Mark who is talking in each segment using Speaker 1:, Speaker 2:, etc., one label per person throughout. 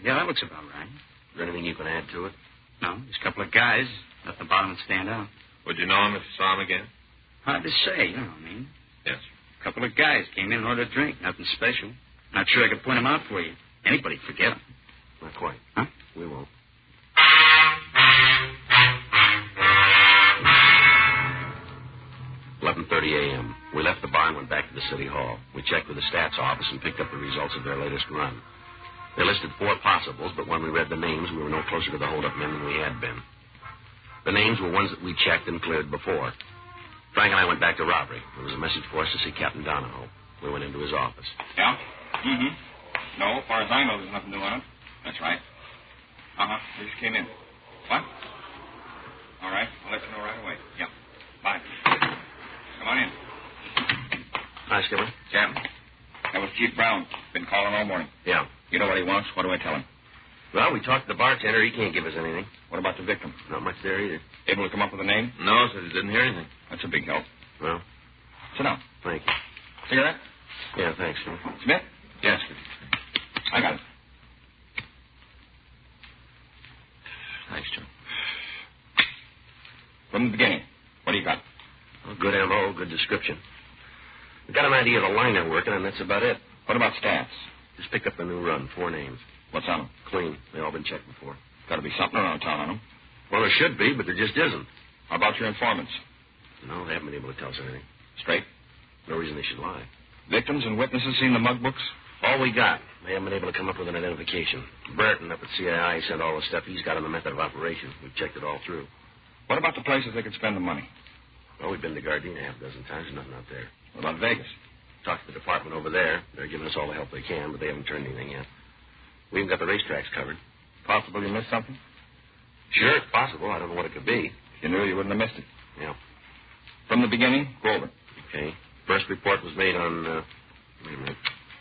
Speaker 1: Yeah, that looks about right.
Speaker 2: Is there anything you can add to it?
Speaker 1: No, just a couple of guys at the bottom that stand out.
Speaker 3: Would you know him if you saw him again?
Speaker 1: Hard to say, you know what I mean.
Speaker 3: Yes.
Speaker 1: A couple of guys came in and ordered a drink. Nothing special. Not sure I could point them out for you. Anybody'd forget them.
Speaker 2: Not quite.
Speaker 1: Huh?
Speaker 2: We won't. 11:30 a.m. We left the bar and went back to the city hall. We checked with the stats office and picked up the results of their latest run. They listed 4 possibles, but when we read the names, we were no closer to the hold-up men than we had been. The names were ones that we checked and cleared before. Frank and I went back to robbery. There was a message for us to see Captain Donahoe. We went into his office.
Speaker 4: Yeah? Mm-hmm. No, as far as I know, there's nothing new on it. That's right. Uh-huh. They just came in. What? All right. I'll let you know right away. Yeah. Bye. Come on in.
Speaker 2: Hi, Skipper.
Speaker 4: Captain. That was Chief Brown. Been calling all morning.
Speaker 2: Yeah.
Speaker 4: You know what he wants? What do I tell him?
Speaker 2: Well, we talked to the bartender. He can't give us anything.
Speaker 4: What about the victim?
Speaker 2: Not much there either.
Speaker 4: Able to come up with a name?
Speaker 3: No, said he didn't hear anything.
Speaker 4: That's a big help.
Speaker 2: Well,
Speaker 4: Sit down.
Speaker 2: thank you.
Speaker 4: Cigarette?
Speaker 2: Yeah, thanks, Skipper.
Speaker 4: Smith?
Speaker 3: Yes.
Speaker 4: I got it.
Speaker 3: Thanks, Joe.
Speaker 4: From the beginning. What do you got?
Speaker 2: Well, good M.O., good description. We got an idea of the line they're working, and that's about it.
Speaker 4: What about stats?
Speaker 2: Just picked up a new run, 4 names.
Speaker 4: What's on them?
Speaker 2: Clean. They all been checked before.
Speaker 4: Got to be something around town on them.
Speaker 2: Well, there should be, but there just isn't.
Speaker 4: How about your informants?
Speaker 2: No, they haven't been able to tell us anything.
Speaker 4: Straight?
Speaker 2: No reason they should lie.
Speaker 4: Victims and witnesses seen the mug books?
Speaker 2: All we got. They haven't been able to come up with an identification. Burton up at CII sent all the stuff he's got on the method of operation. We've checked it all through.
Speaker 4: What about the places they could spend the money?
Speaker 2: Well, we've been to Gardena half a dozen times. There's nothing out there.
Speaker 4: What about Vegas?
Speaker 2: Talked to the department over there. They're giving us all the help they can, but they haven't turned anything yet. We even got the racetracks covered.
Speaker 4: Possible you missed something?
Speaker 2: Sure, it's possible. I don't know what it could be.
Speaker 4: If you knew, you wouldn't have missed it.
Speaker 2: Yeah.
Speaker 4: From the beginning, go over it.
Speaker 2: Okay. First report was made on, wait a minute.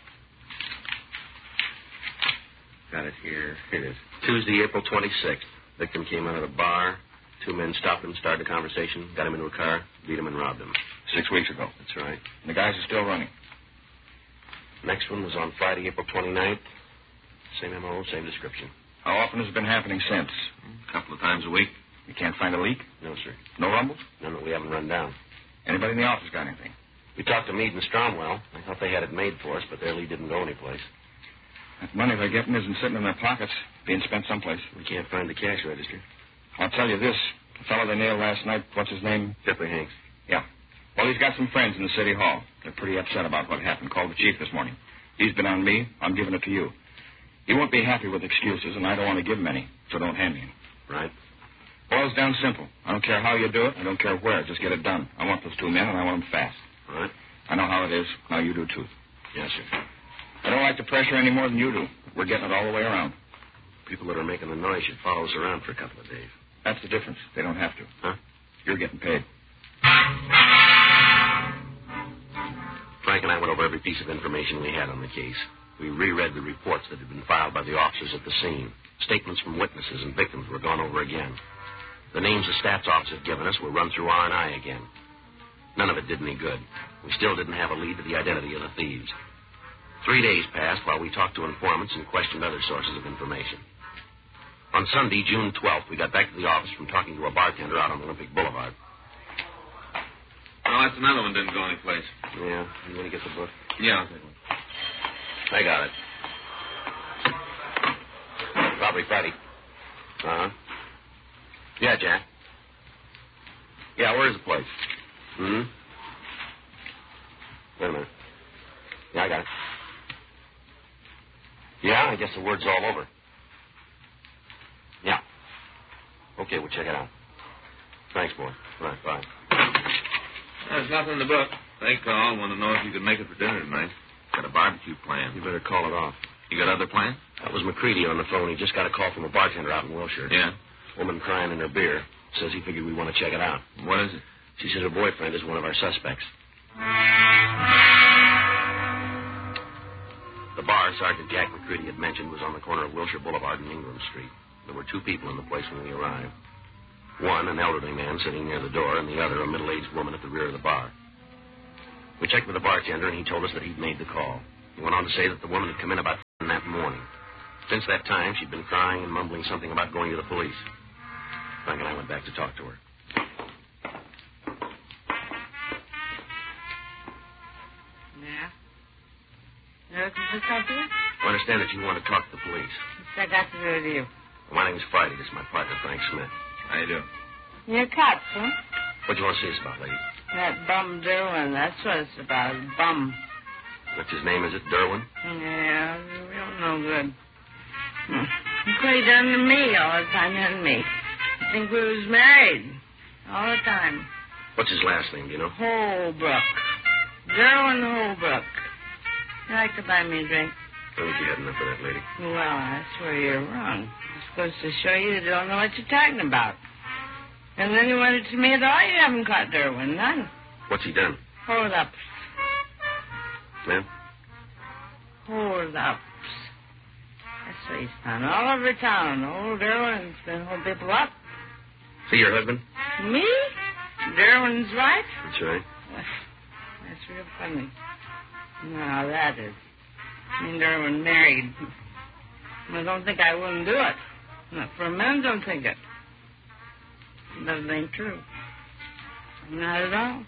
Speaker 2: Got it here. Here it is. Tuesday, April 26th. Victim came out of the bar. 2 men stopped him, started a conversation, got him into a car, beat him, and robbed him.
Speaker 4: 6 weeks ago.
Speaker 2: That's right.
Speaker 4: And the guys are still running.
Speaker 2: Next one was on Friday, April 29th. Same M.O., same description.
Speaker 4: How often has it been happening since?
Speaker 3: A couple of times a week.
Speaker 4: You can't find a leak?
Speaker 2: No, sir.
Speaker 4: No rumbles?
Speaker 2: None that we haven't run down.
Speaker 4: Anybody in the office got anything?
Speaker 2: We talked to Meade and Stromwell. They thought they had it made for us, but their lead didn't go anyplace.
Speaker 4: That money they're getting isn't sitting in their pockets, being spent someplace.
Speaker 2: We can't find the cash register.
Speaker 4: I'll tell you this. The fellow they nailed last night, what's his name?
Speaker 2: Jeffrey Hanks.
Speaker 4: Yeah. Well, he's got some friends in the city hall. They're pretty upset about what happened. Called the chief this morning. He's been on me. I'm giving it to you. He won't be happy with excuses, and I don't want to give him any, so don't hand me any.
Speaker 2: Right.
Speaker 4: Boils down simple. I don't care how you do it. I don't care where. Just get it done. I want those 2 men, and I want them fast.
Speaker 2: All right.
Speaker 4: I know how it is. Now you do, too.
Speaker 2: Yes, sir.
Speaker 4: I don't like the pressure any more than you do. We're getting it all the way around.
Speaker 2: People that are making the noise should follow us around for a couple of days.
Speaker 4: That's the difference. They don't have to.
Speaker 2: Huh?
Speaker 4: You're getting paid.
Speaker 2: Frank and I went over every piece of information we had on the case. We reread the reports that had been filed by the officers at the scene. Statements from witnesses and victims were gone over again. The names the stats office had given us were run through R&I again. None of it did any good. We still didn't have a lead to the identity of the thieves. 3 days passed while we talked to informants and questioned other sources of information. On Sunday, June 12th, we got back to the office from talking to a bartender out on Olympic Boulevard.
Speaker 3: Oh, that's another one didn't go anyplace.
Speaker 2: Yeah, you want to get the book?
Speaker 3: Yeah, I'll take one.
Speaker 2: I got it. Robbery Friday. Uh-huh. Yeah, Jack. Yeah, where's the place? Mm-hmm. Wait a minute. Yeah, I got it. Yeah, I guess the word's all over. Yeah. Okay, we'll check it out. Thanks, boy. All right, bye.
Speaker 3: There's nothing in the book. They called, want to know if you could make it for dinner tonight. Got a barbecue plan.
Speaker 2: You better call it off.
Speaker 3: You got other plans?
Speaker 2: That was McCready on the phone. He just got a call from a bartender out in Wilshire.
Speaker 3: Yeah.
Speaker 2: Woman crying in her beer. Says he figured we want to check it out.
Speaker 3: What is it?
Speaker 2: She said her boyfriend is one of our suspects. The bar Sergeant Jack McCready had mentioned was on the corner of Wilshire Boulevard and Ingram Street. There were 2 people in the place when we arrived. One, an elderly man sitting near the door, and the other, a middle-aged woman at the rear of the bar. We checked with the bartender, and he told us that he'd made the call. He went on to say that the woman had come in about that morning. Since that time, she'd been crying and mumbling something about going to the police. Frank and I went back to talk to her.
Speaker 5: Yeah? You looking for something?
Speaker 2: I understand that you want to talk to the police.
Speaker 5: What's that got to do with you?
Speaker 2: My name's Friday. This is my partner, Frank Smith.
Speaker 3: How you doing?
Speaker 5: You're cops, huh?
Speaker 2: What do you want to see us about, lady?
Speaker 5: That bum Derwin, that's what it's about. Bum.
Speaker 2: What's his name, is it? Derwin?
Speaker 5: Yeah, real no good. Look what he done to me all the time, didn't me? I think we was married all the time.
Speaker 2: What's his last name, do you know?
Speaker 5: Holbrook. Derwin Holbrook. You like to buy me a drink?
Speaker 2: I think you had enough of that, lady.
Speaker 5: Well, that's where you're wrong. I'm supposed to show you don't know what you're talking about. And then you wanted to me at all, you haven't caught Derwin. None.
Speaker 2: What's he done?
Speaker 5: Hold up.
Speaker 2: Ma'am?
Speaker 5: Hold up. That's what he's done. All over town. Old Derwin's been holding people up.
Speaker 2: See your husband?
Speaker 5: Me? Derwin's wife?
Speaker 2: That's right.
Speaker 5: That's real funny. No, that is. Me and Derwin married. I don't think I wouldn't do it. Not for a minute, don't think it. But it ain't true. Not at all.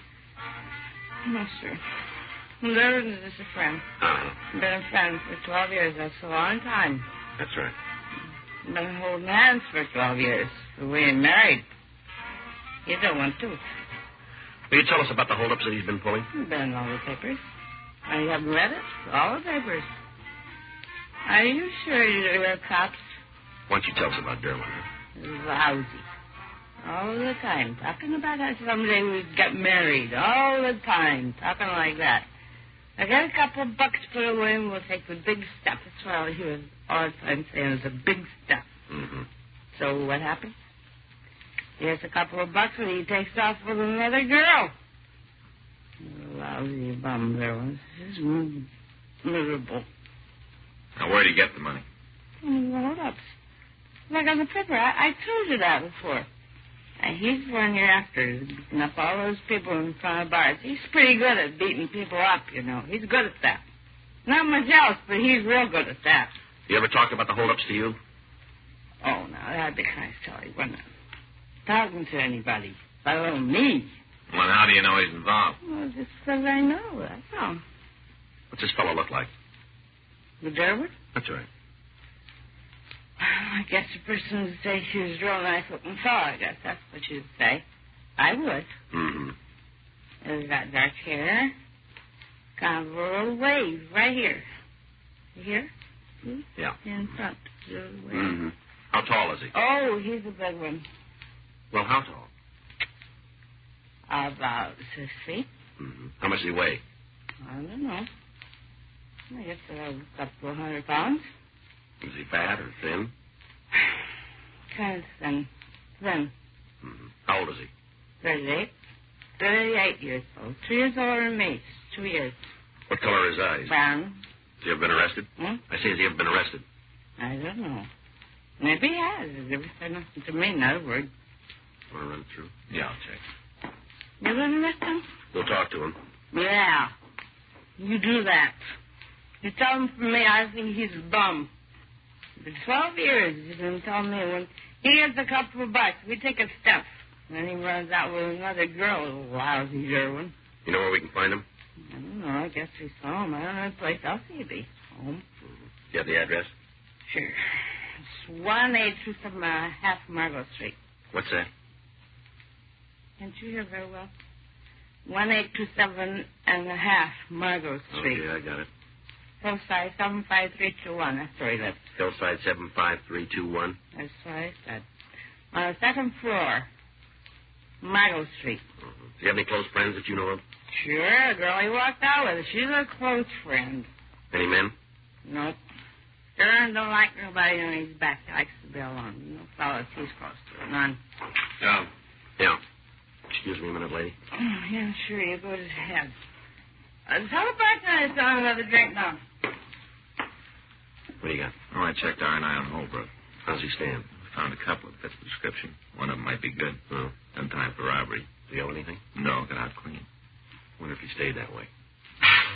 Speaker 5: No, sir. Derwin is just a friend.
Speaker 2: Uh-huh.
Speaker 5: Been a friend for 12 years. That's a long time.
Speaker 2: That's right.
Speaker 5: Been holding hands for 12 years. But we ain't married. You don't want to.
Speaker 2: Will you tell us about the holdups that he's been pulling?
Speaker 5: You've been in all the papers. Oh, you haven't read it? All the papers. Are you sure you're cops?
Speaker 2: Why don't you tell us about Derwin? Huh?
Speaker 5: Lousy. All the time. Talking about how someday we'd get married. All the time. Talking like that. I got a couple of bucks put away and we'll take the big stuff. That's what he was all the time saying. It was a big stuff.
Speaker 2: Mm-hmm.
Speaker 5: So what happens? He has a couple of bucks and he takes off with another girl. Lousy bum there was. He's miserable.
Speaker 3: Now, where'd he get the money?
Speaker 5: Hold up. Like on the paper. I told you that before. He's the one you're after, beating up all those people in front of bars. He's pretty good at beating people up, you know. He's good at that. Not much else, but he's real good at that.
Speaker 2: You ever talked about the holdups to you?
Speaker 5: Oh, now, that'd be kind of silly, wouldn't it? Talking to anybody, let alone me.
Speaker 3: Well, how do you know he's involved?
Speaker 5: Well, just because I know, that's all.
Speaker 2: What's this fellow look like?
Speaker 5: The Derwin?
Speaker 2: That's right.
Speaker 5: I guess the person would say she was a real nice-looking fellow. I guess that's what you'd say. I would.
Speaker 2: Mm-hmm.
Speaker 5: He's got dark hair. Kind of a little wave right here. You hear? See?
Speaker 2: Yeah.
Speaker 5: In front. Little wave.
Speaker 2: Mm-hmm. How tall is he?
Speaker 5: Oh, he's a big one.
Speaker 2: Well, how tall?
Speaker 5: About 6 feet.
Speaker 2: Mm-hmm. How much does he weigh?
Speaker 5: I don't know. I guess a couple of 100 pounds.
Speaker 2: Is he fat or thin?
Speaker 5: Kind of thin. Thin.
Speaker 2: Mm-hmm. How old is he?
Speaker 5: 38. 38 years old. 2 years older than me. 2 years.
Speaker 2: What color are his eyes?
Speaker 5: Brown.
Speaker 2: Has he ever been arrested?
Speaker 5: Hmm?
Speaker 2: I say, has he ever been arrested?
Speaker 5: I don't know. Maybe he has. He's never said nothing to me, not a word.
Speaker 2: Want to run it through?
Speaker 3: Yeah, I'll check.
Speaker 5: You gonna arrest him?
Speaker 2: We'll talk to him.
Speaker 5: Yeah. You do that. You tell him from me I think he's a bum. For 12 years, he's been telling me when he gets a couple of bucks, we take a step. Then he runs out with another girl, lousy Derwin.
Speaker 2: You know where we can find him?
Speaker 5: I don't know. I guess he's home. I don't know the place else he'd be. Home.
Speaker 2: Do you have the address?
Speaker 5: Sure. It's 1827 half Margot Street.
Speaker 2: What's that?
Speaker 5: Can't you hear very well? 1827 and a half Margot Street.
Speaker 2: Okay, I got it.
Speaker 5: Hillside 75321. That's where he lives.
Speaker 2: Hillside 75321.
Speaker 5: That's what I said. On the second floor, Margot Street.
Speaker 2: Mm-hmm. Do you have any close friends that you know of?
Speaker 5: Sure, the girl he walked out with. She's a close friend.
Speaker 2: Any men?
Speaker 5: No. Stern don't like nobody on his back. He likes to be alone. No fellas he's close to. None.
Speaker 3: John.
Speaker 2: Yeah. Excuse me a minute, lady.
Speaker 5: Oh, yeah, sure. You go to ahead. Tell the bartender to have another drink now.
Speaker 2: What do you got?
Speaker 3: Oh, I checked R&I on Holbrook.
Speaker 2: How's he stand?
Speaker 3: Found a couple that fits the description. One of them might be good.
Speaker 2: Oh.
Speaker 3: Done time for robbery.
Speaker 2: Do you owe anything?
Speaker 3: No, got out clean.
Speaker 2: Wonder if he stayed that way.